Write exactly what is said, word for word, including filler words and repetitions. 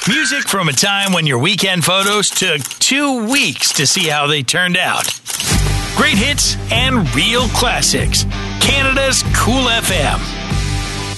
Music from a time when your weekend photos took two weeks to see how they turned out. Great hits and real classics. Canada's Cool F M.